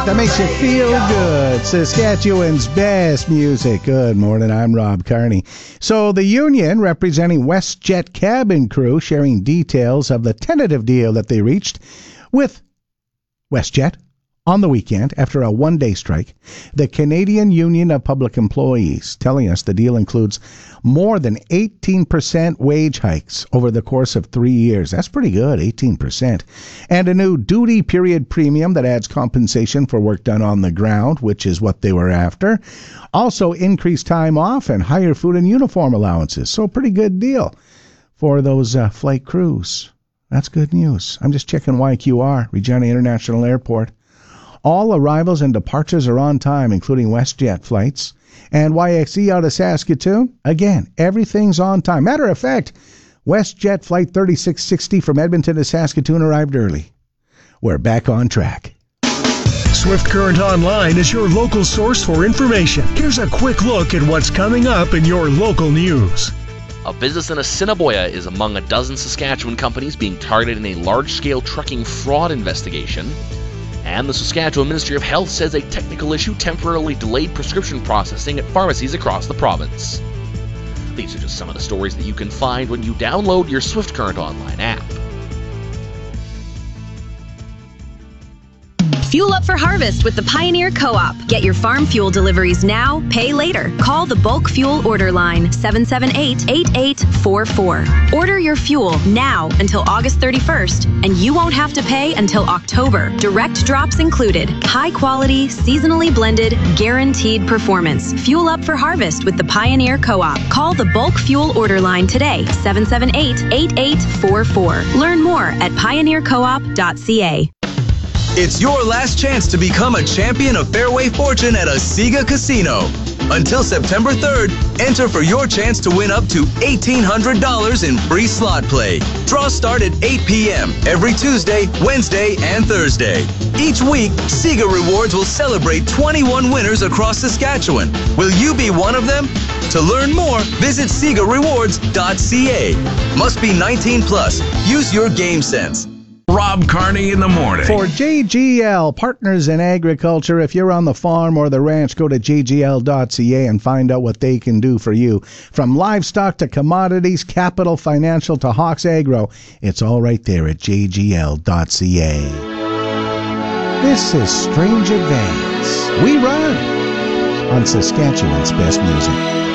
music that makes you feel good. Saskatchewan's best music. Good morning, I'm Rob Carney. So the union representing WestJet cabin crew sharing details of the tentative deal that they reached with WestJet on the weekend after a one-day strike. The Canadian Union of Public Employees telling us the deal includes more than 18% wage hikes over the course of 3 years. That's pretty good, 18%. And a new duty period premium that adds compensation for work done on the ground, which is what they were after. Also increased time off and higher food and uniform allowances. So a pretty good deal for those flight crews. That's good news. I'm just checking YQR, Regina International Airport. All arrivals and departures are on time, including WestJet flights. And YXE out of Saskatoon, again, everything's on time. Matter of fact, WestJet Flight 3660 from Edmonton to Saskatoon arrived early. We're back on track. Swift Current Online is your local source for information. Here's a quick look at what's coming up in your local news. A business in Assiniboia is among a dozen Saskatchewan companies being targeted in a large-scale trucking fraud investigation. And the Saskatchewan Ministry of Health says a technical issue temporarily delayed prescription processing at pharmacies across the province. These are just some of the stories that you can find when you download your Swift Current Online app. Fuel up for harvest with the Pioneer Co-op. Get your farm fuel deliveries now, pay later. Call the Bulk Fuel Order Line, 778-8844. Order your fuel now until August 31st, and you won't have to pay until October. Direct drops included. High quality, seasonally blended, guaranteed performance. Fuel up for harvest with the Pioneer Co-op. Call the Bulk Fuel Order Line today, 778-8844. Learn more at pioneercoop.ca. It's your last chance to become a champion of Fairway Fortune at Asiga Casino. Until September 3rd, enter for your chance to win up to $1,800 in free slot play. Draws start at 8 p.m. every Tuesday, Wednesday, and Thursday. Each week, Siga Rewards will celebrate 21 winners across Saskatchewan. Will you be one of them? To learn more, visit SigaRewards.ca. Must be 19 plus. Use your game sense. Rob Carney in the morning. For JGL, Partners in Agriculture, if you're on the farm or the ranch, go to jgl.ca and find out what they can do for you. From livestock to commodities, capital, financial to Hawks Agro, it's all right there at jgl.ca. This is Strange Advance. We run on Saskatchewan's best music.